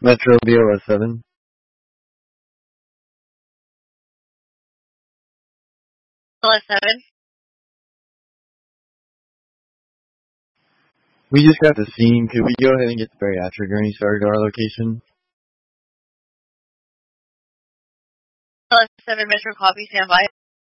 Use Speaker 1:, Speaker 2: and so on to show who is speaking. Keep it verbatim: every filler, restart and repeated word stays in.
Speaker 1: Metro B O S seven.
Speaker 2: O S seven.
Speaker 1: We just got the scene. Could we go ahead and get the bariatric gurney started at our location?
Speaker 2: O S seven Metro copy, stand by.